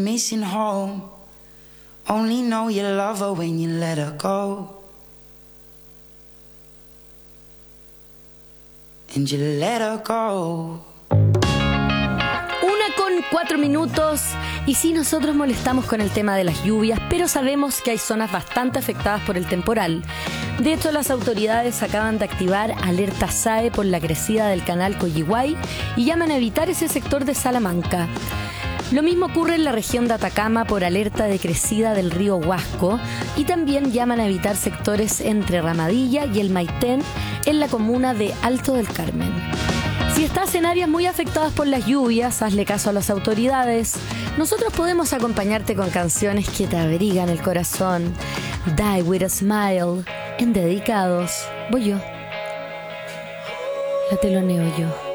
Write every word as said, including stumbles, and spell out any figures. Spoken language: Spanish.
Missing home, only know you love her when you let her go. And you let her go. Una con cuatro minutos. Y sí, nosotros molestamos con el tema de las lluvias, pero sabemos que hay zonas bastante afectadas por el temporal. De hecho, las autoridades acaban de activar alerta S A E por la crecida del canal Coyihuay y llaman a evitar ese sector de Salamanca. Lo mismo ocurre en la región de Atacama por alerta de crecida del río Huasco y también llaman a evitar sectores entre Ramadilla y el Maitén en la comuna de Alto del Carmen. Si estás en áreas muy afectadas por las lluvias, hazle caso a las autoridades. Nosotros podemos acompañarte con canciones que te abrigan el corazón. Die with a Smile. En Dedicados, voy yo. La teloneo yo.